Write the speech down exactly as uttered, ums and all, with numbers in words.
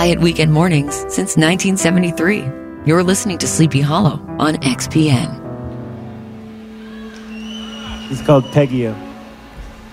quiet weekend mornings since nineteen seventy-three. You're listening to Sleepy Hollow on X P N. It's called Peggio.